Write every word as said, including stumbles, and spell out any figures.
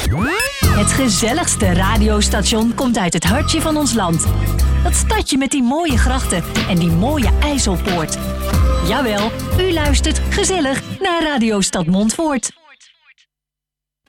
Het gezelligste radiostation komt uit het hartje van ons land. Dat stadje met die mooie grachten en die mooie IJsselpoort. Jawel, u luistert gezellig naar Radio Stad Montfoort.